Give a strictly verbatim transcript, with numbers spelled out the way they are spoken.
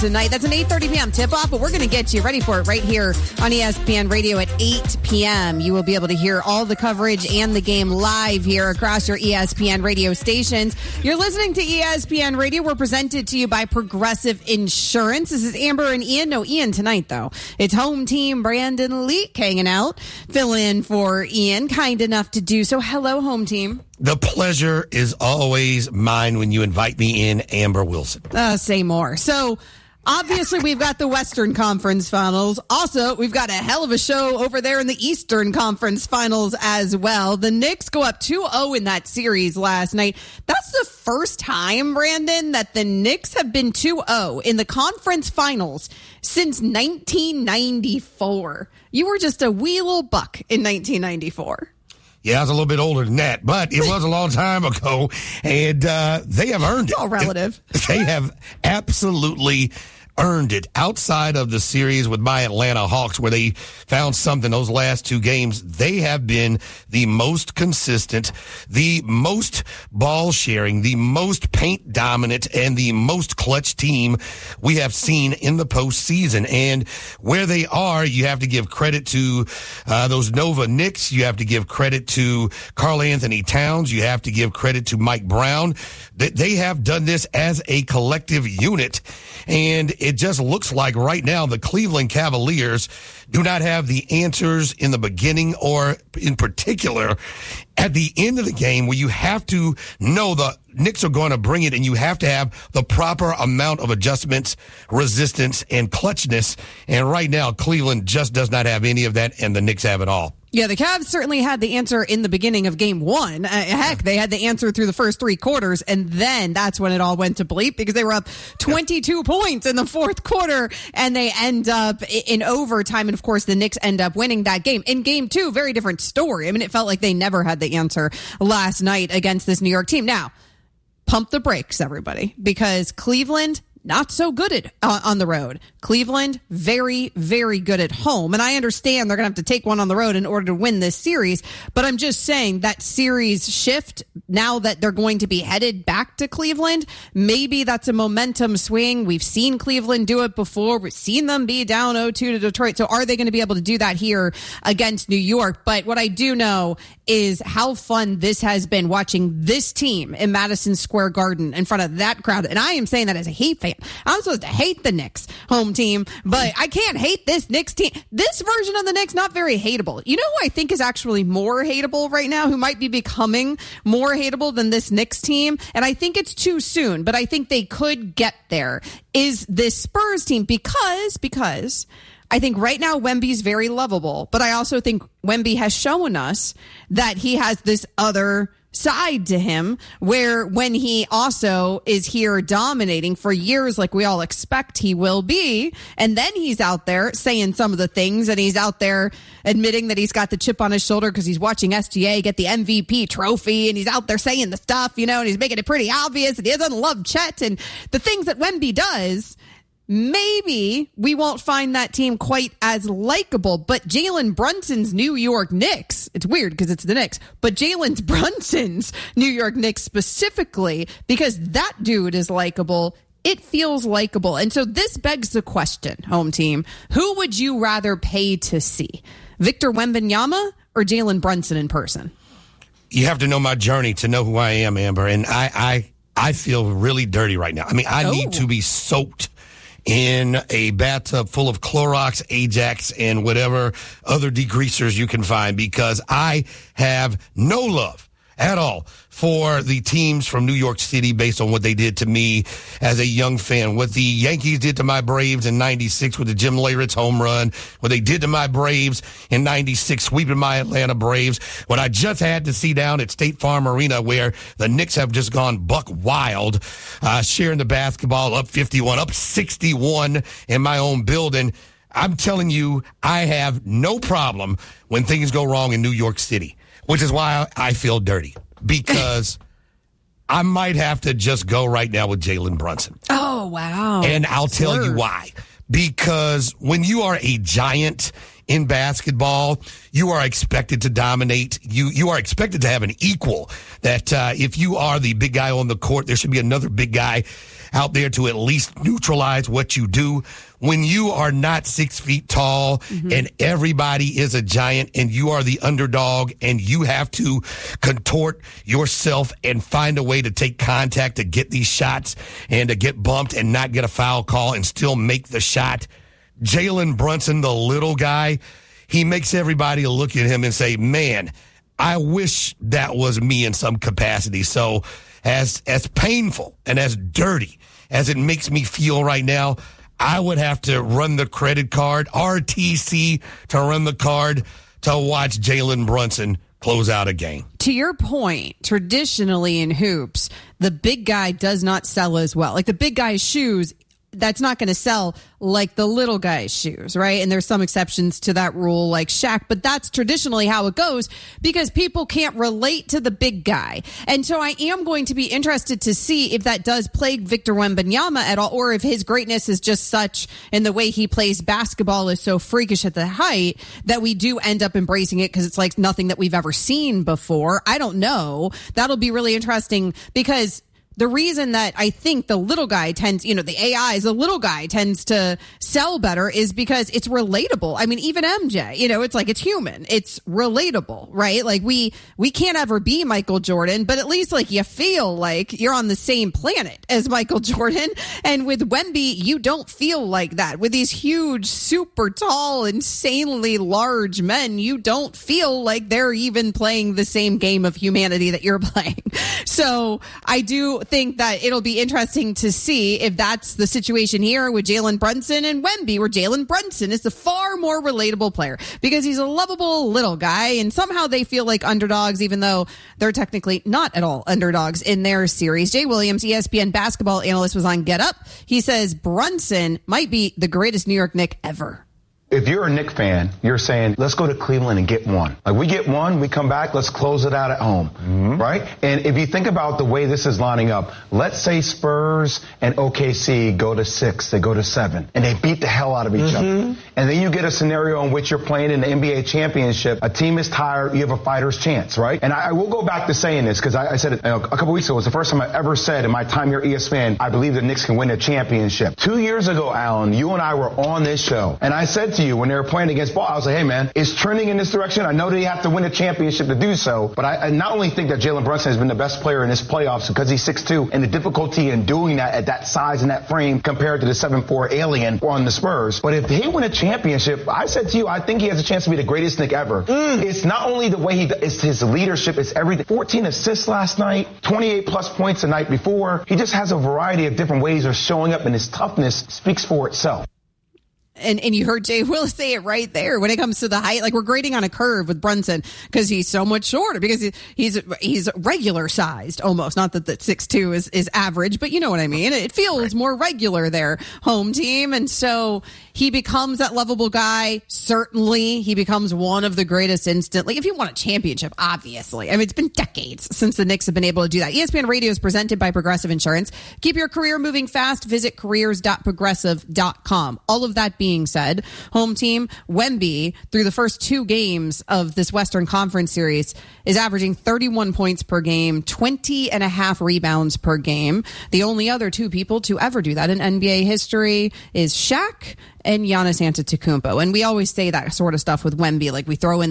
tonight. That's an eight thirty p.m. tip-off, but we're going to get you ready for it right here on E S P N Radio at eight p.m. You will be able to hear all the coverage and the game live here across your E S P N radio stations. You're listening to E S P N Radio. We're presented to you by Progressive Insurance. This is Amber and Ian. No Ian tonight, though. It's home team Brandon Leak hanging out, fill in for Ian, kind enough to do so. Hello, home team. The pleasure is always mine when you invite me in, Amber Wilson. Uh, say more. So, obviously, we've got the Western Conference Finals. Also, we've got a hell of a show over there in the Eastern Conference Finals as well. The Knicks go up two oh in that series last night. That's the first time, Brandon, that the Knicks have been two oh in the conference finals since nineteen ninety-four. You were just a wee little buck in nineteen ninety-four. Yeah, I was a little bit older than that, but it was a long time ago, and uh, they have earned it's all it. relative. They have absolutely earned it outside of the series with my Atlanta Hawks, where they found something those last two games. They have been the most consistent, the most ball sharing, the most paint dominant, and the most clutch team we have seen in the postseason. And where they are, you have to give credit to uh, those Nova Knicks. You have to give credit to Karl Anthony Towns. You have to give credit to Mike Brown. They have done this as a collective unit, and it just looks like right now the Cleveland Cavaliers do not have the answers in the beginning or in particular at the end of the game, where you have to know the Knicks are going to bring it and you have to have the proper amount of adjustments, resistance, and clutchness. And right now, Cleveland just does not have any of that, and the Knicks have it all. Yeah, the Cavs certainly had the answer in the beginning of game one. Uh, heck, they had the answer through the first three quarters, and then that's when it all went to bleep because they were up twenty-two yep. points in the fourth quarter, and they end up in overtime. And, of course, the Knicks end up winning that game. In game two, very different story. I mean, it felt like they never had the answer last night against this New York team. Now, pump the brakes, everybody, because Cleveland, not so good at uh, on the road. Cleveland, very, very good at home. And I understand they're going to have to take one on the road in order to win this series. But I'm just saying that series shift, now that they're going to be headed back to Cleveland, maybe that's a momentum swing. We've seen Cleveland do it before. We've seen them be down oh two to Detroit. So are they going to be able to do that here against New York? But what I do know is how fun this has been watching this team in Madison Square Garden in front of that crowd. And I am saying that as a Heat fan. I'm supposed to hate the Knicks home team, but I can't hate this Knicks team. This version of the Knicks, not very hateable. You know who I think is actually more hateable right now, who might be becoming more hateable than this Knicks team? And I think it's too soon, but I think they could get there, is this Spurs team, because, because I think right now Wemby's very lovable, but I also think Wemby has shown us that he has this other side to him, where when he also is here dominating for years like we all expect he will be, and then he's out there saying some of the things, and he's out there admitting that he's got the chip on his shoulder because he's watching S G A get the M V P trophy, and he's out there saying the stuff, you know, and he's making it pretty obvious that he doesn't love Chet and the things that Wemby does. Maybe we won't find that team quite as likable, but Jalen Brunson's New York Knicks, it's weird because it's the Knicks, but Jalen Brunson's New York Knicks specifically, because that dude is likable, it feels likable. And so this begs the question, home team, who would you rather pay to see? Victor Wembanyama or Jalen Brunson in person? You have to know my journey to know who I am, Amber, and I I, I feel really dirty right now. I mean, I oh. need to be soaked in a bathtub full of Clorox, Ajax, and whatever other degreasers you can find, because I have no love at all for the teams from New York City based on what they did to me as a young fan. What the Yankees did to my Braves in ninety-six with the Jim Leyritz home run. What they did to my Braves in ninety-six, sweeping my Atlanta Braves. What I just had to see down at State Farm Arena, where the Knicks have just gone buck wild, uh, sharing the basketball, up fifty-one, up sixty-one in my own building. I'm telling you, I have no problem when things go wrong in New York City, which is why I feel dirty, because I might have to just go right now with Jalen Brunson. Oh, wow. And I'll tell Swerve. you why. Because when you are a giant in basketball, you are expected to dominate. You you are expected to have an equal. That uh, if you are the big guy on the court, there should be another big guy out there to at least neutralize what you do. When you are not six feet tall mm-hmm. and everybody is a giant and you are the underdog and you have to contort yourself and find a way to take contact to get these shots and to get bumped and not get a foul call and still make the shot. Jalen Brunson, the little guy, he makes everybody look at him and say, man, I wish that was me in some capacity. So as as painful and as dirty as it makes me feel right now, I would have to run the credit card, R T C, to run the card to watch Jalen Brunson close out a game. To your point, traditionally in hoops, the big guy does not sell as well. Like the big guy's shoes, that's not going to sell like the little guy's shoes, right? And there's some exceptions to that rule like Shaq, but that's traditionally how it goes because people can't relate to the big guy. And so I am going to be interested to see if that does plague Victor Wembanyama at all, or if his greatness is just such in the way he plays basketball is so freakish at the height that we do end up embracing it because it's like nothing that we've ever seen before. I don't know. That'll be really interesting because the reason that I think the little guy tends, you know, the A Is, the little guy tends to sell better is because it's relatable. I mean, even M J, you know, it's like it's human. It's relatable, right? Like we, we can't ever be Michael Jordan, but at least like you feel like you're on the same planet as Michael Jordan. And with Wemby, you don't feel like that. With these huge, super tall, insanely large men, you don't feel like they're even playing the same game of humanity that you're playing. So I do think that it'll be interesting to see if that's the situation here with Jalen Brunson and Wemby, where Jalen Brunson is the far more relatable player because he's a lovable little guy and somehow they feel like underdogs, even though they're technically not at all underdogs in their series. Jay Williams, E S P N basketball analyst, was on Get Up. He says Brunson might be the greatest New York Knick ever. If you're a Knicks fan, you're saying, let's go to Cleveland and get one. Like, we get one, we come back, let's close it out at home, mm-hmm. right? And if you think about the way this is lining up, let's say Spurs and O K C go to six, they go to seven, and they beat the hell out of each mm-hmm. other. And then you get a scenario in which you're playing in the N B A championship, a team is tired, you have a fighter's chance, right? And I, I will go back to saying this, because I, I said it uh, a couple weeks ago, it was the first time I ever said in my time here at E S P N, I believe the Knicks can win a championship. Two years ago, Alan, you and I were on this show, and I said to you, when they were playing against Ball, I was like, hey, man, it's trending in this direction. I know that you have to win a championship to do so, but I, I not only think that Jalen Brunson has been the best player in this playoffs because he's six two, and the difficulty in doing that at that size and that frame compared to the seven four alien on the Spurs, but if he win a championship, I said to you, I think he has a chance to be the greatest Knick ever. Mm. It's not only the way he, it's his leadership, it's everything. fourteen assists last night, twenty-eight plus points the night before. He just has a variety of different ways of showing up, and his toughness speaks for itself. And and you heard Jay Will say it right there when it comes to the height. Like, we're grading on a curve with Brunson because he's so much shorter, because he, he's he's regular sized almost. Not that that six two is, is average, but you know what I mean. It feels right. More regular there, home team. And so he becomes that lovable guy. Certainly, he becomes one of the greatest instantly. If you want a championship, obviously. I mean, it's been decades since the Knicks have been able to do that. E S P N Radio is presented by Progressive Insurance. Keep your career moving fast. Visit careers dot progressive dot com. All of that being said, home team, Wemby, through the first two games of this Western Conference series, is averaging thirty-one points per game, twenty and a half rebounds per game. The only other two people to ever do that in N B A history is Shaq and Giannis Antetokounmpo. And we always say that sort of stuff with Wemby, like we throw in